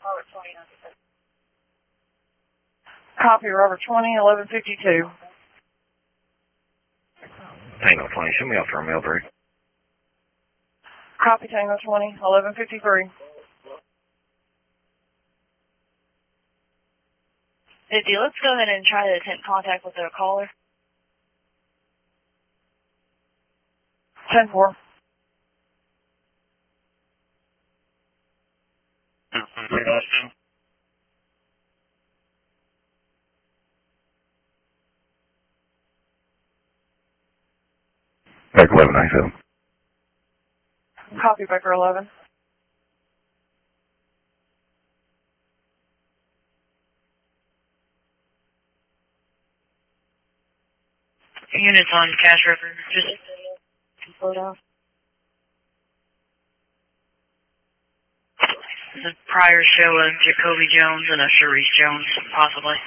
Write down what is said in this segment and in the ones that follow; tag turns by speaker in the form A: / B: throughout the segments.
A: Copy, Robert 20, 1152.
B: Tango 20, show me off for a mail break.
A: Copy, Tango 20, 1153.
C: 50, let's go ahead and try to attempt contact with the caller.
A: 10-4.
B: Back 1197.
A: Copy, Becker 11.
C: Units on cash record, just slow down. The prior show of Jacoby Jones and a Sharice Jones, possibly.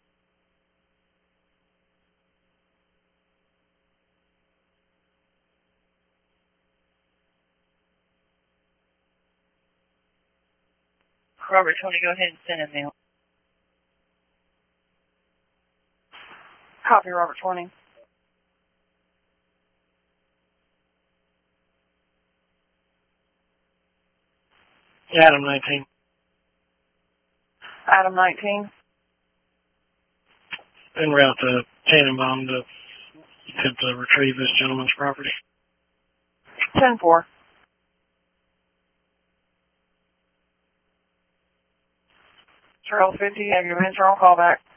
C: Robert 20, go ahead and send him mail.
A: Copy, Robert 20.
D: Adam 19.
A: Adam 19.
D: En route to Tannenbaum to attempt to retrieve this gentleman's property.
A: 10-4. Trail 50, have your mentor on callback.